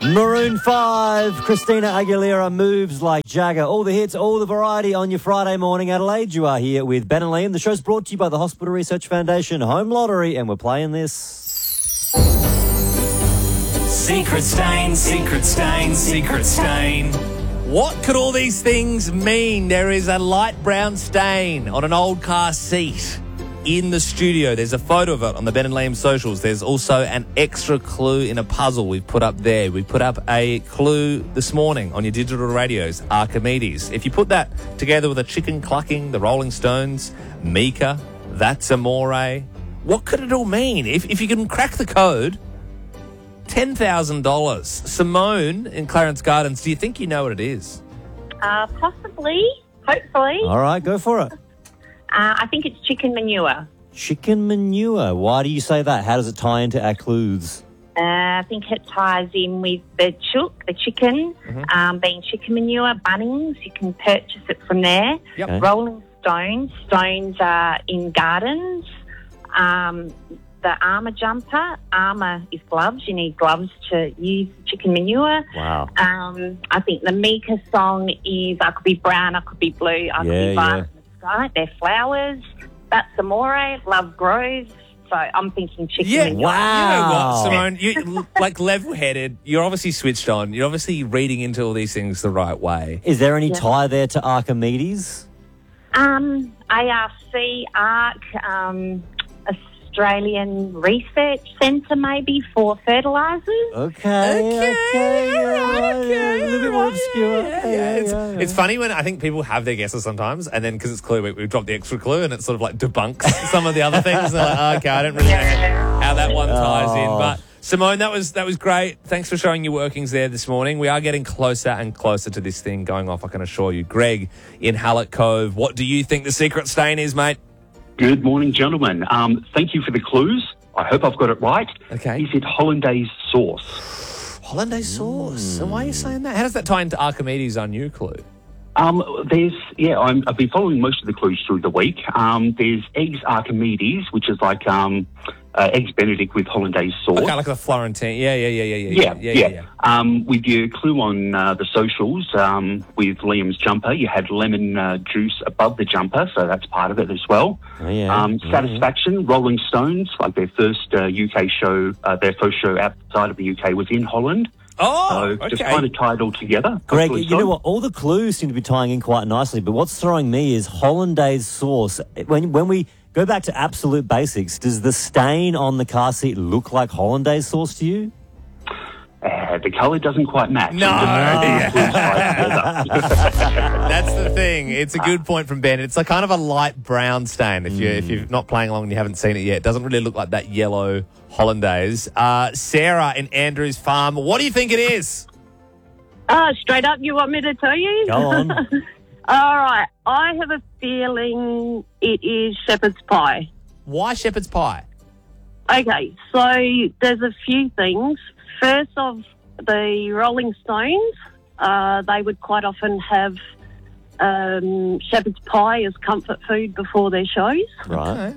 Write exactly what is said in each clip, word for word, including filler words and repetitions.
Maroon five, Christina Aguilera, Moves Like Jagger. All the hits, all the variety on your Friday morning, Adelaide. You are here with Ben and Liam. The show's brought to you by the Hospital Research Foundation Home Lottery, and we're playing this. Secret stain, secret stain, secret stain. What could all these things mean? There is a light brown stain on an old car seat in the studio. There's a photo of it on the Ben and Liam socials. There's also an extra clue in a puzzle we've put up there. We put up a clue this morning on your digital radios, Archimedes. If you put that together with a chicken clucking, the Rolling Stones, Mika, That's Amore, what could it all mean? If, if you can crack the code, ten thousand dollars. Simone in Clarence Gardens, do you think you know what it is? Uh, possibly, hopefully. All right, go for it. Uh, I think it's chicken manure. Chicken manure. Why do you say that? How does it tie into our clues? Uh, I think it ties in with the chook, the chicken, Mm-hmm. um, being chicken manure. Bunnings, you can purchase it from there. Yep. Okay. Rolling Stones, stones are in gardens. Um, the armour jumper, armour is gloves. You need gloves to use chicken manure. Wow. Um, I think the Mika song is I could be brown, I could be blue, I could Yeah, be violet in the sky. They're flowers. That's Amore, love grows. So I'm thinking chicken Yeah, manure. Wow. You know what, Simone? You like level-headed. You're obviously switched on. You're obviously reading into all these things the right way. Is there any Yeah. tie there to Archimedes? Um, A R C, ARC, um, Australian Research Centre maybe for fertilisers. Okay, okay, Okay, yeah, all right, right, okay, yeah, a little bit more all right, obscure. yeah, yeah, Yeah, yeah. It's, yeah, yeah. it's funny when I think people have their guesses sometimes, and then because it's clue week, we drop the extra clue, and it sort of like debunks some of the other things. They're like, oh, okay, I don't really know how that one ties in. Oh. But Simone, that was that was great. Thanks for showing your workings there this morning. We are getting closer and closer to this thing going off, I can assure you. Greg in Hallett Cove, what do you think the secret stain is, mate? Good morning, gentlemen. Um, thank you for the clues. I hope I've got it right. Okay. Is it hollandaise sauce? Hollandaise sauce. So why are you saying that? How does that tie into Archimedes, our new clue? Um, there's, yeah, I'm, I've been following most of the clues through the week. Um, there's eggs Archimedes, which is like um, uh, eggs Benedict with hollandaise sauce. Okay, like the Florentine. Yeah, yeah, yeah, yeah, yeah. Yeah, yeah. Um, with your clue on uh, the socials, um, with Liam's jumper, you had lemon uh, juice above the jumper, so that's part of it as well. Oh, yeah. Um, Yeah, Satisfaction, Rolling Stones, like their first uh, U K show, uh, their first show outside of the U K was in Holland. Oh, So okay. just kind of tie it all together. Greg, Hopefully you so. know what? All the clues seem to be tying in quite nicely, but what's throwing me is hollandaise sauce. When when we go back to absolute basics, does the stain on the car seat look like hollandaise sauce to you? Uh, the colour doesn't quite match. No. And just tie it together. That's the thing. It's a good point from Ben. It's a kind of a light brown stain. If you if you're not playing along and you haven't seen it yet, it doesn't really look like that yellow hollandaise. Uh, Sarah in Andrews Farm, what do you think it is? Uh, straight up, you want me to tell you? Go on. All right. I have a feeling it is shepherd's pie. Why shepherd's pie? Okay, so there's a few things. First of the Rolling Stones, uh, they would quite often have um, shepherd's pie as comfort food before their shows. Right.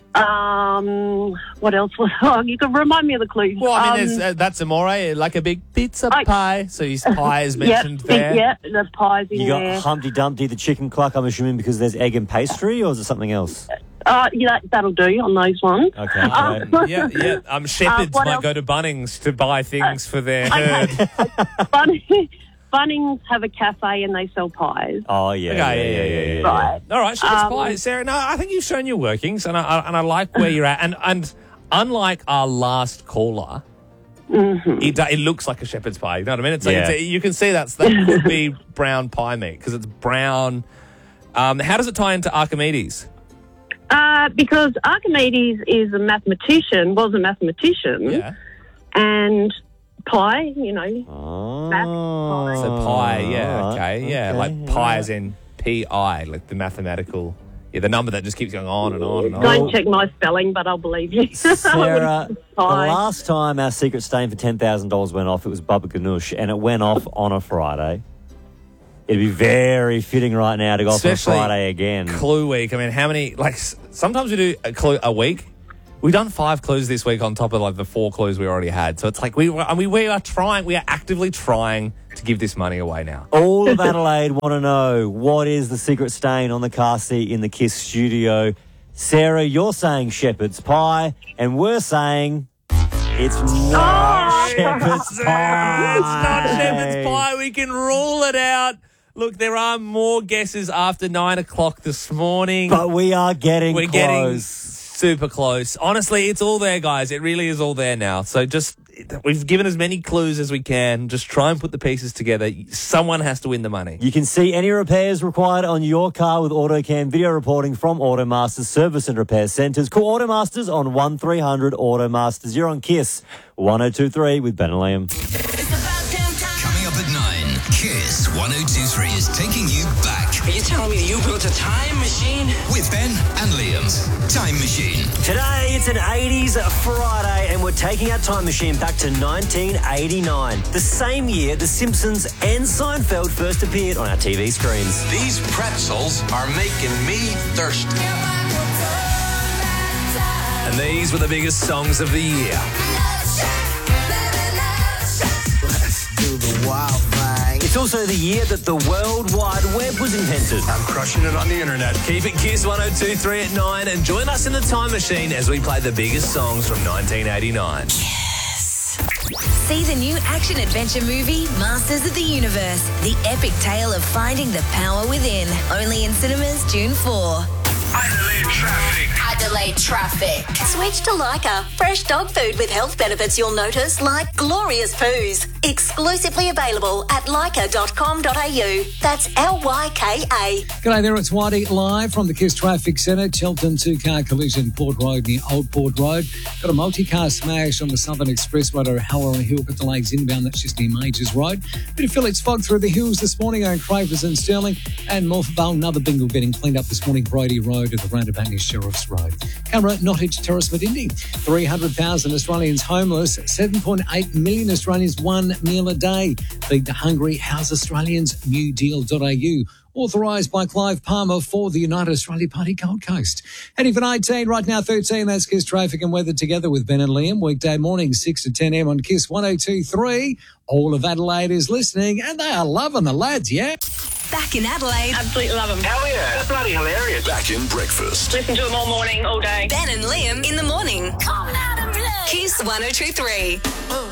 Um, what else? Oh, you can remind me of the clues. Well, I mean, Um, there's, uh, that's amore, like a big pizza I- pie. So his pie is mentioned yep, there. Yeah, the pies in You got there. Humpty Dumpty, the chicken cluck, I'm assuming because there's egg and pastry, or is it something else? Uh, yeah, that'll do on those ones. Okay. Um, great. Yeah, yeah. Um, shepherds what might else? go to Bunnings to buy things for their herd. Okay. Bun- Bunnings have a cafe and they sell pies. Oh, yeah. Okay, yeah, yeah, yeah, yeah, yeah. Right. All right, shepherd's Um, pie, Sarah. No, I think you've shown your workings, and I, I and I like where you're at. And and unlike our last caller, it, do- it looks like a shepherd's pie. You know what I mean? It's like Yeah. it's a, you can see that's that could be brown pie meat because it's brown. Um, how does it tie into Archimedes? Uh, because Archimedes is a mathematician, was a mathematician, Yeah, and pi, you know. Oh. so pi. Yeah, All okay, right, yeah, okay, like all pi right. as in P I, like the mathematical. Yeah, the number that just keeps going on and on and on. Don't check my spelling, but I'll believe you. Sarah, the Pie. last time our secret stain for ten thousand dollars went off, it was Bubba Ganoush, and it went off on a Friday. It'd be very fitting right now to go off on a Especially Friday again. Clue week. I mean, how many? Like s- sometimes we do a clue a week. We've done five clues this week on top of like the four clues we already had. So it's like we were, I mean, we are trying, we are actively trying to give this money away now. All of Adelaide want to know, what is the secret stain on the car seat in the KISS studio? Sarah, you're saying shepherd's pie, and we're saying it's not shepherd's pie. It's not shepherd's pie. We can rule it out. Look, there are more guesses after nine o'clock this morning. But we are getting We're close. getting super close. Honestly, it's all there, guys. It really is all there now. So just, we've given as many clues as we can. Just try and put the pieces together. Someone has to win the money. You can see any repairs required on your car with AutoCam video reporting from Automasters Service and Repair Centres. Call Automasters on one three hundred Automasters. You're on KISS one oh two three with Ben and Liam. Coming up at nine, KISS one oh two three is taking you back. Are you telling me that you built a time machine? With Ben and Liam's Time Machine. Today, it's an eighties Friday, and we're taking our time machine back to nineteen eighty-nine, the same year The Simpsons and Seinfeld first appeared on our T V screens. These pretzels are making me thirsty. And these were the biggest songs of the year. Let's do the wild thing. It's also the year that the World Wide Web was invented. I'm crushing it on the internet. Keep it KISS one oh two three at nine and join us in the time machine as we play the biggest songs from nineteen eighty-nine. See the new action-adventure movie, Masters of the Universe, the epic tale of finding the power within. Only in cinemas June fourth. Adelaide traffic. Adelaide traffic. Switch to Lyca. Fresh dog food with health benefits you'll notice, like glorious poos. Exclusively available at lyca dot com dot a u. That's L Y K A. G'day there, it's Whitey live from the KISS Traffic Centre. Cheltenham two-car collision, Port Road near Old Port Road. Got a multi-car smash on the Southern Expressway to Halloran Hill, got delays inbound, that's just near Majors Road. Bit of Phillips fog through the hills this morning on Cravers and Stirling, and Morphettvale, another bingle getting cleaned up this morning, Brody Road at the roundabout near Sheriff's Road. Camera, Nottage Terrace, Medindi. three hundred thousand Australians homeless, seven point eight million Australians one meal a day. Feed the hungry, house Australians, new deal dot a u. Authorised by Clive Palmer for the United Australia Party Gold Coast. Heading for nineteen, right now thirteen, that's KISS Traffic and Weather together with Ben and Liam. Weekday morning, six to ten a.m. on KISS one oh two three. All of Adelaide is listening and they are loving the lads, yeah? Back in Adelaide. Absolutely love them. Hell yeah. They're bloody hilarious. Back in breakfast. Listen to them all morning, all day. Ben and Liam in the morning. KISS one oh two three.